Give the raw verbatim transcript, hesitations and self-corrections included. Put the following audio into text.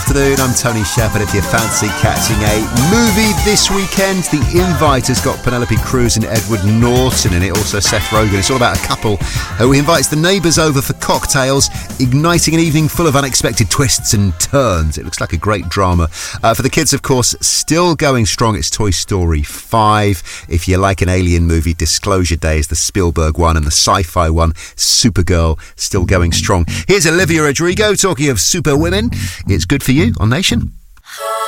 afternoon, I'm Tony Shepherd. If you fancy catching a movie this weekend, The Invite has got Penelope Cruz and Edward Norton in it, also Seth Rogen. It's all about a couple who invites the neighbours over for cocktails, igniting an evening full of unexpected twists and turns. It looks like a great drama. Uh, for the kids, of course, still going strong, it's Toy Story five. If you like an alien movie, Disclosure Day is the Spielberg one, and the sci-fi one, Supergirl, still going strong. Here's Olivia Rodrigo talking of super women. It's Good For You on Nation.